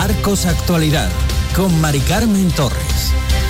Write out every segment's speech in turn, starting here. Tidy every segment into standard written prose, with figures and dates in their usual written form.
Arcos Actualidad, con Mari Carmen Torres.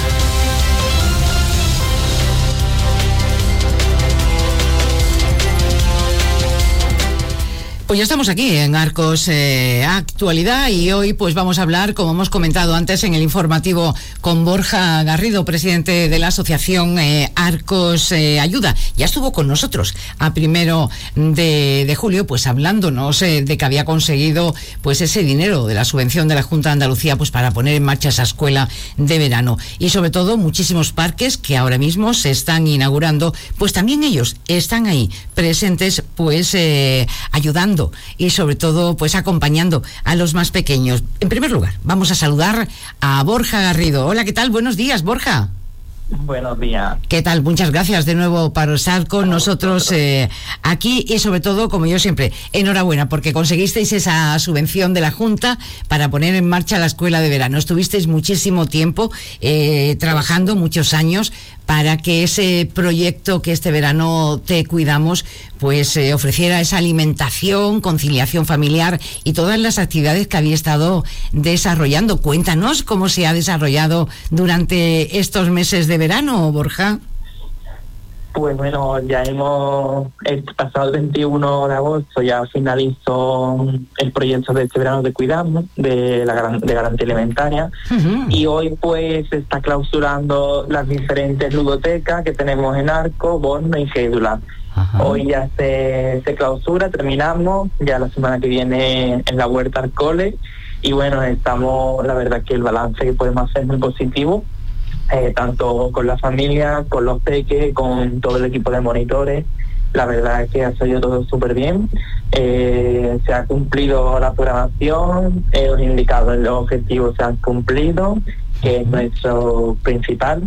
Pues ya estamos aquí en Arcos Actualidad y hoy pues vamos a hablar, como hemos comentado antes en el informativo, con Borja Garrido, presidente de la asociación Arcos Ayuda. Ya estuvo con nosotros a 1 de julio, pues hablándonos de que había conseguido pues ese dinero de la subvención de la Junta de Andalucía pues para poner en marcha esa escuela de verano. Y sobre todo muchísimos parques que ahora mismo se están inaugurando, pues también ellos están ahí presentes pues ayudando y sobre todo pues acompañando a los más pequeños. En primer lugar, vamos a saludar a Borja Garrido. Hola, ¿qué tal? Buenos días, Borja. Buenos días. ¿Qué tal? Muchas gracias de nuevo por estar con nosotros aquí y sobre todo, como yo siempre, enhorabuena porque conseguisteis esa subvención de la Junta para poner en marcha la escuela de verano. Estuvisteis muchísimo tiempo trabajando, muchos años, para que ese proyecto que este verano Te Cuidamos pues ofreciera esa alimentación, conciliación familiar y todas las actividades que había estado desarrollando. Cuéntanos cómo se ha desarrollado durante estos meses de verano, Borja. Pues bueno, ya hemos pasado el 21 de agosto, ya finalizó el proyecto de este verano Te Cuidamos, de garantía alimentaria, y hoy pues se está clausurando las diferentes ludotecas que tenemos en Arcos, Borno y Gédula. Hoy ya se clausura, terminamos, ya la semana que viene en la Huerta Arcoles, y bueno, la verdad que el balance que podemos hacer es muy positivo. Tanto con la familia, con los peques, con todo el equipo de monitores. La verdad es que ha salido todo súper bien. Se ha cumplido la programación, los indicadores, los objetivos se han cumplido, que es nuestro principal,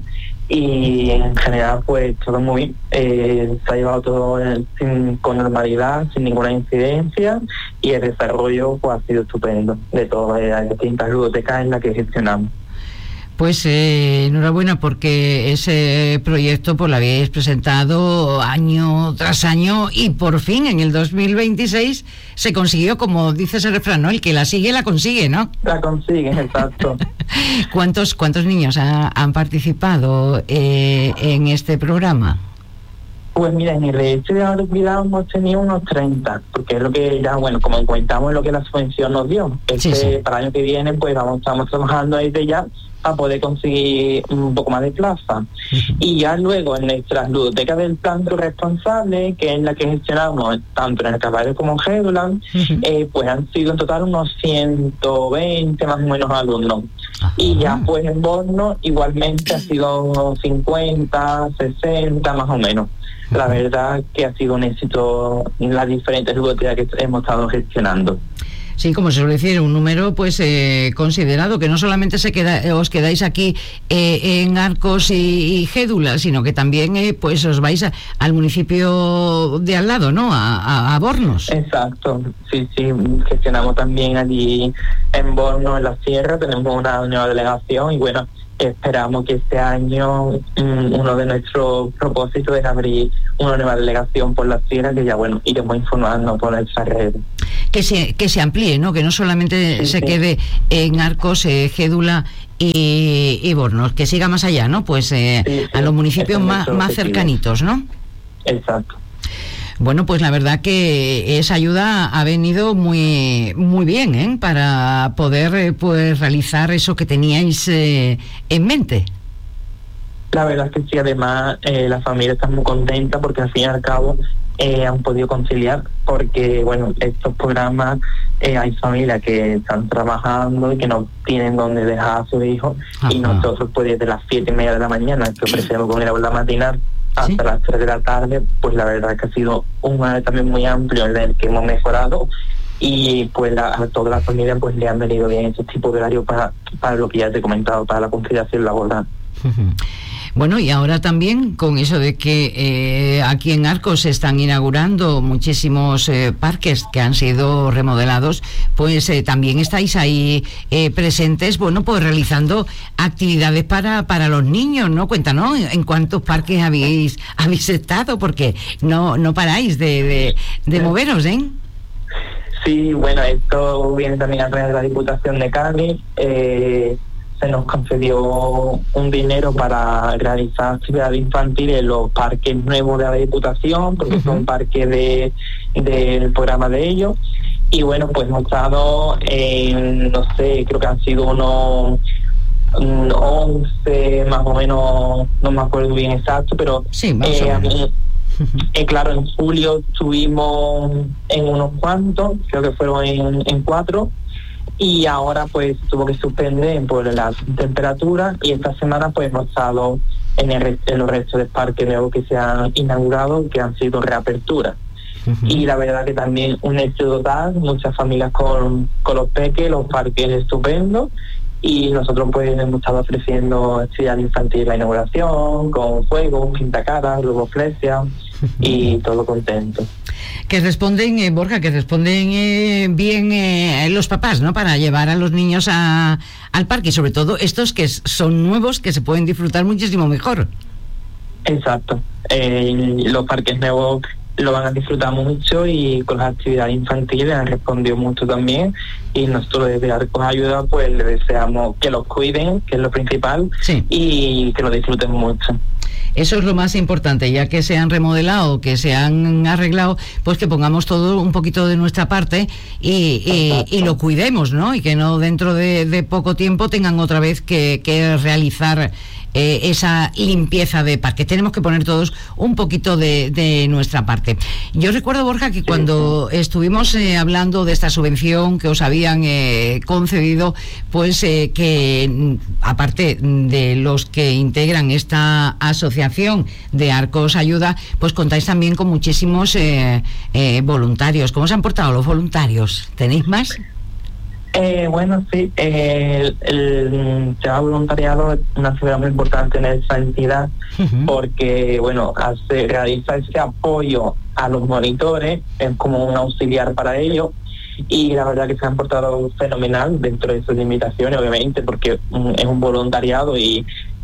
y en general pues todo muy bien. Se ha llevado todo con normalidad, sin ninguna incidencia, y el desarrollo pues ha sido estupendo de todas las distintas ludotecas en las que gestionamos. Pues enhorabuena porque ese proyecto pues lo habéis presentado año tras año y por fin en el 2026 se consiguió, como dice ese refrán, ¿no? El que la sigue la consigue, ¿no? La consigue, exacto. ¿Cuántos niños han participado en este programa? Pues mira, en el hecho de haber cuidado hemos tenido unos 30, porque es lo que ya, bueno, como comentamos, es lo que la subvención nos dio. Sí. Para el año que viene pues estamos trabajando desde ya para poder conseguir un poco más de plaza. Y ya luego en nuestras ludotecas del plan responsable, que es la que gestionamos tanto en el Caballo como en Gédula, pues han sido en total unos 120 más o menos alumnos. Y ya pues en Borno igualmente ha sido unos 50, 60 más o menos. La verdad que ha sido un éxito en las diferentes ludotecas que hemos estado gestionando. Sí, como se suele decir, un número pues considerado, que no solamente os quedáis aquí en Arcos y Gédula, sino que también pues os vais al municipio de al lado, ¿no? A Bornos. Exacto, sí, gestionamos también allí en Borno, en la Sierra, tenemos una nueva delegación y bueno, esperamos que este año uno de nuestros propósitos es abrir una nueva delegación por la Sierra, que ya bueno, iremos informando por nuestra red. Que se amplíe, ¿no? Que no solamente se quede en Arcos, Gédula y Bornos, que siga más allá, ¿no? Pues a los municipios más cercanitos, ¿no? Exacto. Bueno, pues la verdad que esa ayuda ha venido muy bien, para poder pues realizar eso que teníais en mente. La verdad es que sí, además la familia está muy contenta porque al fin y al cabo han podido conciliar, porque bueno, estos programas hay familias que están trabajando y que no tienen dónde dejar a sus hijos. Ajá. Y nosotros pues desde las 7:30 de la mañana que ofrecemos con el aula matinal hasta las 3 de la tarde, pues la verdad que ha sido un año también muy amplio en el que hemos mejorado, y pues a toda la familia pues le han venido bien ese tipo de horario para lo que ya te he comentado, para la conciliación laboral. Bueno, y ahora también con eso de que aquí en Arcos se están inaugurando muchísimos parques que han sido remodelados, pues también estáis ahí presentes, bueno, pues realizando actividades para los niños, ¿no? Cuéntanos, ¿en cuántos parques habéis estado? Porque no paráis de moveros, ¿eh? Sí, bueno, esto viene también a través de la Diputación de Cádiz. Se nos concedió un dinero para realizar actividades infantiles en los parques nuevos de la Diputación, porque son parques del programa de ellos. Y bueno, pues hemos estado en, no sé, creo que han sido unos 11 más o menos, no me acuerdo bien exacto, pero sí, más o menos. Claro, en julio estuvimos en unos cuantos, creo que fueron en 4, y ahora pues tuvo que suspender por la temperatura, y esta semana pues hemos estado en los restos del parque nuevo que se han inaugurado, que han sido reaperturas. Y la verdad que también un éxito total, muchas familias con los peques, los parques estupendos, y nosotros pues hemos estado ofreciendo actividad infantil, la inauguración, con fuegos, pintacaras, globoflexia, y todo contento. Que responden, Borja, que responden bien los papás, ¿no? Para llevar a los niños al parque, y sobre todo estos que son nuevos, que se pueden disfrutar muchísimo mejor. Exacto. Los parques nuevos lo van a disfrutar mucho, y con las actividades infantiles han respondido mucho también, y nosotros desde Arcos Ayuda pues les deseamos que los cuiden, que es lo principal, sí, y que lo disfruten mucho. Eso es lo más importante, ya que se han remodelado, que se han arreglado, pues que pongamos todo un poquito de nuestra parte y lo cuidemos, ¿no? Y que no dentro de poco tiempo tengan otra vez que realizar esa limpieza de parques. Tenemos que poner todos un poquito de nuestra parte. Yo recuerdo, Borja, que cuando estuvimos hablando de esta subvención que os habían concedido, pues que aparte de los que integran esta asociación de Arcos Ayuda, pues contáis también con muchísimos voluntarios. ¿Cómo se han portado los voluntarios? ¿Tenéis más? Bueno, sí, el tema voluntariado es una figura muy importante en esta entidad, porque, bueno, realiza ese apoyo a los monitores, es como un auxiliar para ellos, y la verdad que se han portado fenomenal dentro de sus limitaciones, obviamente, porque es un voluntariado y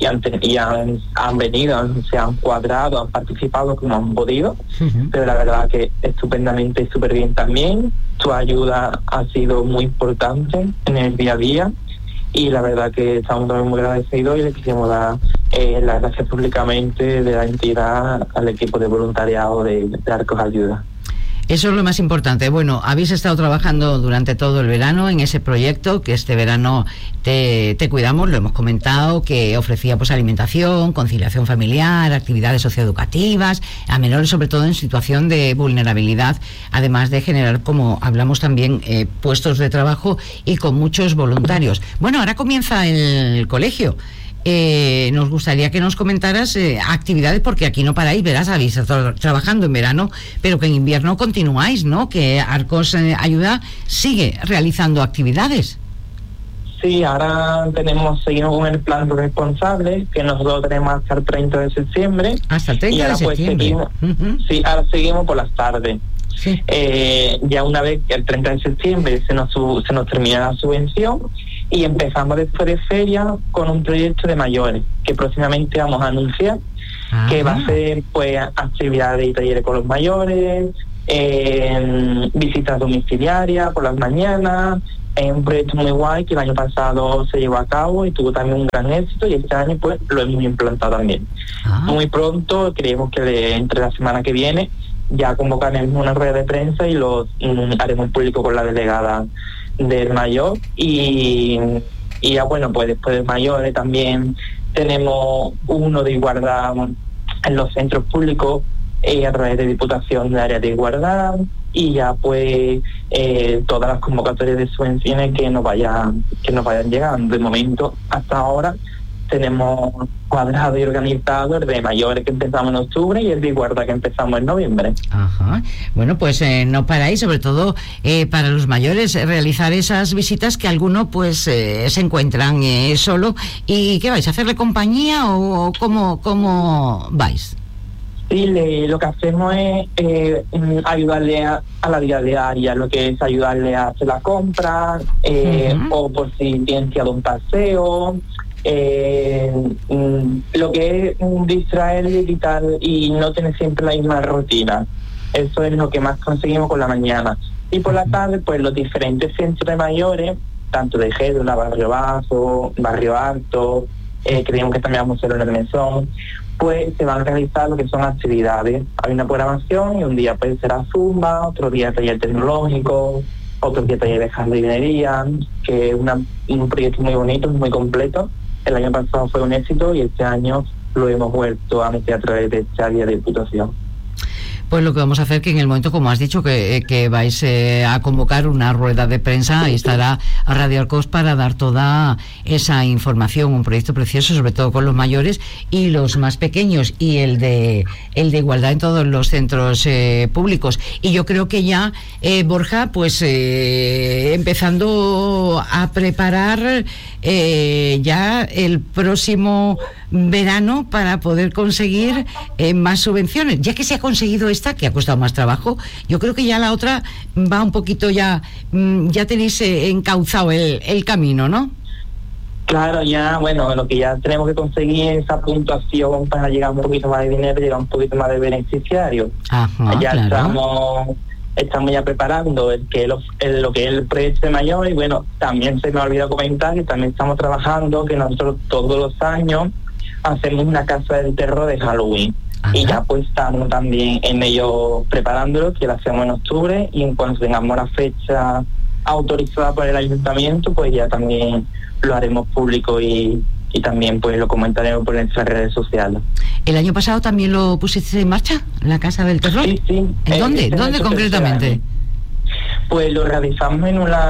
han venido, se han cuadrado, han participado como han podido, pero la verdad que estupendamente y súper bien también. Su ayuda ha sido muy importante en el día a día, y la verdad que estamos también muy agradecidos, y le queremos dar las gracias públicamente de la entidad al equipo de voluntariado de Arcos Ayuda. Eso es lo más importante. Bueno, habéis estado trabajando durante todo el verano en ese proyecto, que este verano te cuidamos, lo hemos comentado, que ofrecía pues alimentación, conciliación familiar, actividades socioeducativas, a menores sobre todo en situación de vulnerabilidad, además de generar, como hablamos también, puestos de trabajo, y con muchos voluntarios. Bueno, ahora comienza el colegio. Nos gustaría que nos comentaras actividades, porque aquí no paráis, verás, habéis estado trabajando en verano, pero que en invierno continuáis, ¿no? Que Arcos Ayuda sigue realizando actividades. Sí, ahora seguimos con el plan responsable, que nosotros tenemos hasta el 30 de septiembre. Hasta el 30 y ahora, de septiembre. Pues, sí, ahora seguimos por las tardes. Sí. Ya una vez que el 30 de septiembre se nos termina la subvención, y empezamos después de feria con un proyecto de mayores que próximamente vamos a anunciar, que va a ser pues actividades y talleres con los mayores, visitas domiciliarias por las mañanas. Es un proyecto muy guay que el año pasado se llevó a cabo y tuvo también un gran éxito, y este año pues lo hemos implantado también. Muy pronto, creemos que entre la semana que viene ya convocaremos una rueda de prensa y lo haremos público con la delegada del mayor, y ya bueno, pues después del mayor también tenemos uno de igualdad en los centros públicos a través de Diputación de Área de Igualdad, y ya pues todas las convocatorias de subvenciones que nos vayan llegando. De momento, hasta ahora, tenemos cuadrado y organizado el de mayores, que empezamos en octubre, y el de igualdad, que empezamos en noviembre. Ajá. Bueno, pues no paráis, sobre todo para los mayores, realizar esas visitas que algunos pues se encuentran solo. ¿Y qué vais a hacerle compañía o cómo vais? Sí, lo que hacemos es ayudarle a la vida diaria, lo que es ayudarle a hacer la compra, o por si tienen que ir a un paseo, lo que es distraerle y tal, y no tener siempre la misma rutina. Eso es lo que más conseguimos con la mañana. Y por la tarde, pues los diferentes centros de mayores, tanto de Gédula, Barrio Bajo, Barrio Alto, creemos que también vamos a hacer en el Mesón, pues se van a realizar lo que son actividades. Hay una programación y un día pues será Zumba, otro día taller tecnológico, otro día taller de jardinería, que es un proyecto muy bonito, muy completo. El año pasado fue un éxito y este año lo hemos vuelto a meter a través de esta área de Diputación. Pues lo que vamos a hacer, que en el momento, como has dicho, que vais a convocar una rueda de prensa, y estará a Radio Arcos para dar toda esa información. Un proyecto precioso, sobre todo con los mayores y los más pequeños, y el de igualdad en todos los centros públicos. Y yo creo que ya, Borja, pues empezando a preparar ya el próximo verano para poder conseguir más subvenciones, ya que se ha conseguido esta, que ha costado más trabajo. Yo creo que ya la otra va un poquito ya tenéis encauzado el camino, ¿no? Claro, ya, bueno, lo que ya tenemos que conseguir es esa puntuación para llegar a un poquito más de dinero, llegar a un poquito más de beneficiarios. Ajá, ya claro. estamos ya preparando lo que es el proyecto de mayor, y bueno, también se me ha olvidado comentar que también estamos trabajando, que nosotros todos los años hacemos una casa del terror de Halloween. Ajá. Y ya pues estamos también en ello preparándolo, que lo hacemos en octubre, y en cuanto tengamos la fecha autorizada por el ayuntamiento, pues ya también lo haremos público y también pues lo comentaremos por nuestras redes sociales. ¿El año pasado también lo pusiste en marcha, la Casa del Terror? Sí, sí. ¿En dónde? ¿Dónde concretamente? Pues lo realizamos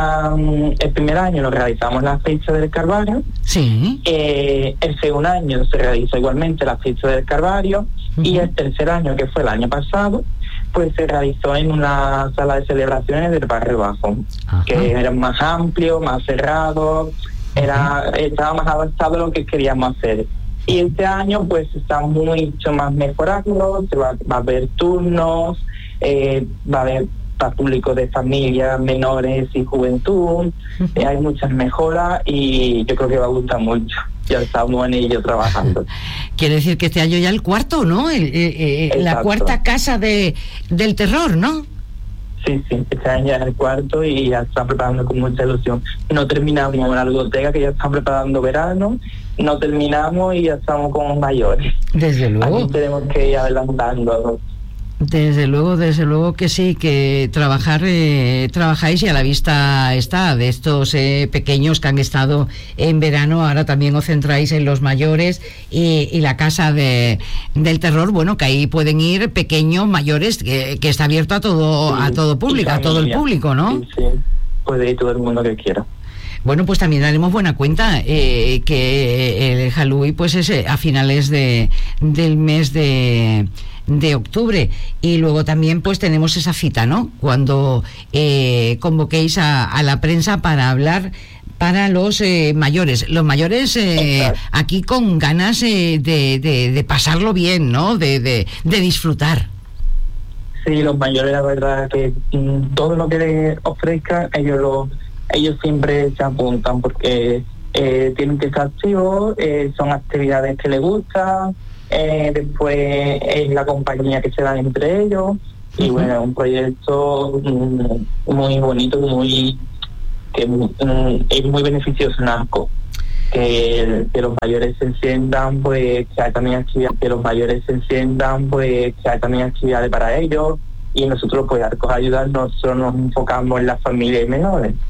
el primer año lo realizamos en la Fecha del Calvario. Sí. El segundo año se realizó igualmente la Fecha del Calvario. Y el tercer año, que fue el año pasado, pues se realizó en una sala de celebraciones del Barrio Bajo. Ajá. Que era más amplio, más cerrado, estaba más avanzado lo que queríamos hacer. Y este año pues está mucho más mejorado, va a haber turnos, va a haber para público de familias, menores y juventud. Hay muchas mejoras y yo creo que va a gustar mucho. Ya estamos en ello trabajando. Quiere decir que este año ya el cuarto, ¿no? La cuarta Casa del Terror, ¿no? Sí, este año ya es el cuarto y ya están preparando con mucha ilusión. No terminamos con la ludoteca, que ya están preparando verano, no terminamos y ya estamos con mayores. Desde luego. Aquí tenemos que ir adelantando. Desde luego que sí, que trabajáis, y a la vista está de estos pequeños que han estado en verano. Ahora también os centráis en los mayores y la Casa del Terror, bueno, que ahí pueden ir pequeños, mayores, que está abierto a todo público, a todo el público, ¿no? Sí, puede ir todo el mundo que quiera. Bueno, pues también daremos buena cuenta que el Halloween pues es a finales del mes de octubre, y luego también pues tenemos esa cita, ¿no? Cuando convoquéis a la prensa para hablar para los mayores aquí con ganas de pasarlo bien, ¿no? De disfrutar. Sí, los mayores, la verdad que todo lo que les ofrezcan, ellos siempre se apuntan porque tienen que estar activos, son actividades que les gustan. Después es la compañía que se dan entre ellos. Y bueno, un proyecto muy bonito, es muy beneficioso en Arcos, que los mayores se sientan, pues que hay también actividades para ellos, y nosotros pues Arcos Ayudar nosotros nos enfocamos en las familias menores.